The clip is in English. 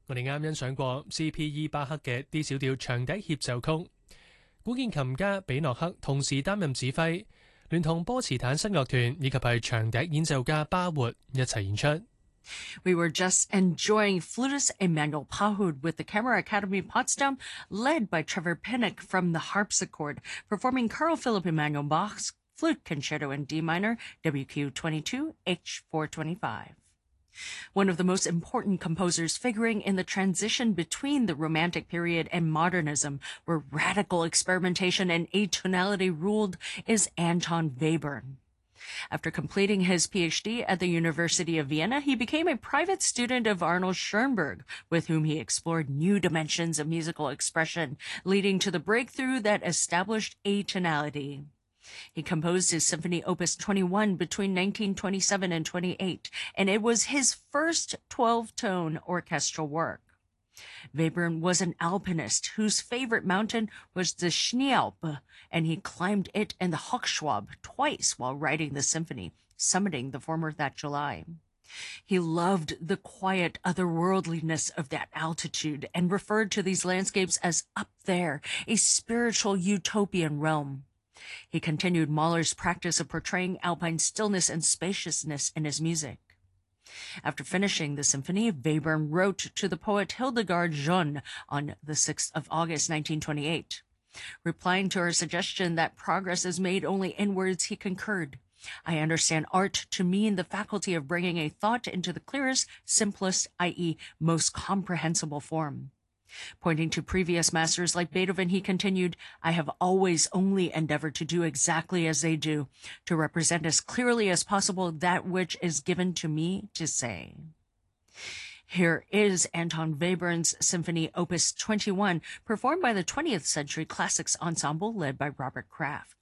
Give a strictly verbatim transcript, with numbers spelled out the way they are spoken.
我哋啱欣賞過 C P E 巴克嘅 D 小調長笛協奏曲，古鍵琴家比諾克同時擔任指揮，聯同波茨坦新樂團以及係長笛演奏家巴活一齊演出。 We were just enjoying flutist Emanuel Pahud with the Camera Academy Potsdam, led by Trevor Pinnock from the harpsichord, performing Carl Philipp Emanuel Bach's Flute Concerto in D minor, W Q twenty-two, H four twenty-five. One of the most important composers figuring in the transition between the Romantic period and modernism, where radical experimentation and atonality ruled, is Anton Webern. After completing his P H D at the University of Vienna, he became a private student of Arnold Schoenberg, with whom he explored new dimensions of musical expression, leading to the breakthrough that established atonality. He composed his Symphony Opus twenty-one between nineteen twenty-seven and twenty-eight, and it was his first twelve-tone orchestral work. Webern was an alpinist whose favorite mountain was the Schneealp, and he climbed it and the Hochschwab twice while writing the symphony, summiting the former that July. He loved the quiet otherworldliness of that altitude and referred to these landscapes as up there, a spiritual utopian realm. He continued Mahler's practice of portraying alpine stillness and spaciousness in his music. After finishing the symphony, Webern wrote to the poet Hildegard John on the sixth of August, nineteen twenty-eight. Replying to her suggestion that progress is made only inwards, he concurred, "I understand art to mean the faculty of bringing a thought into the clearest, simplest, that is, most comprehensible form." Pointing to previous masters like Beethoven, he continued, "I have always only endeavored to do exactly as they do, to represent as clearly as possible that which is given to me to say." Here is Anton Webern's Symphony Opus twenty-one, performed by the twentieth Century Classics Ensemble led by Robert Kraft.